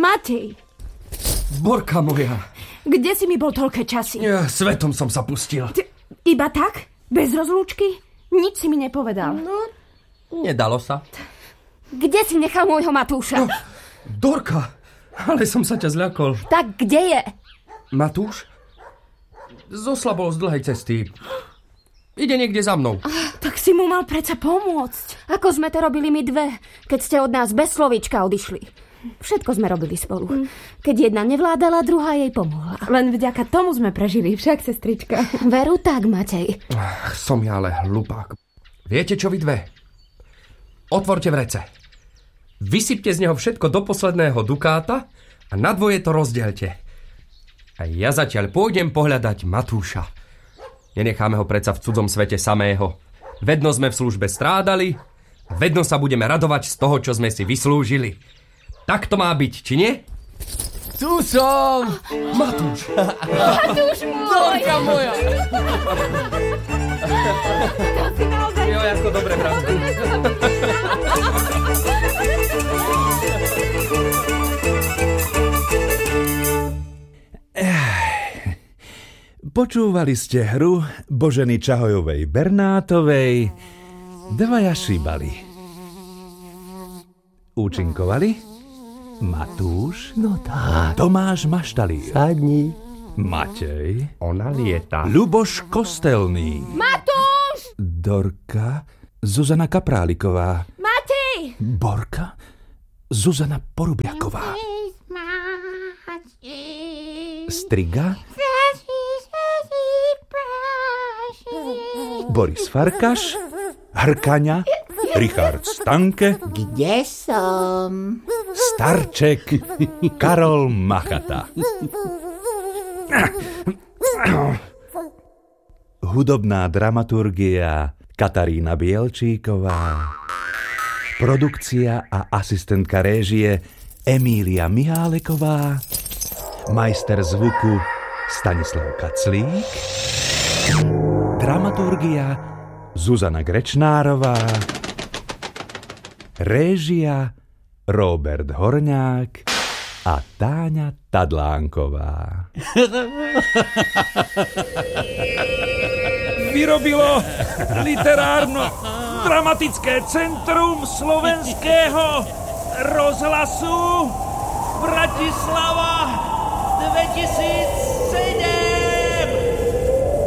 Matej! Borka moja. Kde si mi bol toľké časy? Ja, svetom som sa pustil. Iba tak? Bez rozlúčky? Nič si mi nepovedal. No, nedalo sa. Kde si nechal môjho Matúša? No, Dorka, ale som sa ťa zľakol. Tak kde je? Matúš? Zoslabol z dlhej cesty. Ide niekde za mnou. Tak si mu mal predsa pomôcť. Ako sme to robili my dve, keď ste od nás bez slovíčka odišli. Všetko sme robili spolu. Keď jedna nevládala, druhá jej pomohla. Len vďaka tomu sme prežili, však, sestrička. Veru tak, Matej. Som ja ale hlupák. Viete čo vy dve? Otvorte vrece. Vysypte z neho všetko do posledného dukáta a na dvoje to rozdielte. A ja zatiaľ pôjdem pohľadať Matúša. Nenecháme ho predsa v cudzom svete samého. Vedno sme v službe strádali, vedno sa budeme radovať z toho, čo sme si vyslúžili. Tak to má byť, či nie? Tu som! Matúš! Matúš môj! Dorka moja! To si naozaj... Jo, ako dobre, bratku. Počúvali ste hru Boženy Čahojovej Bernátovej Dvaja šíbali. Účinkovali Matúš, No tak. Tomáš Maštalír, Sadni. Matej, Ona lieta. Ľuboš Kostelný, Matúš! Dorka, Zuzana Kapráliková, Matej! Borka, Zuzana Porubiaková, Striga, Boris Farkaš, Hrkaňa, Richard Stanke, Kde som? Starček, Karol Machata. Hudobná dramaturgia Katarína Bielčíková. Produkcia a asistentka réžie Emília Miháleková. Majster zvuku Stanislav Kaclík. Dramaturgia Zuzana Grečnárová. Réžia Robert Horňák a Táňa Tadlánková. Vyrobilo literárno-dramatické centrum slovenského rozhlasu Bratislava 2007.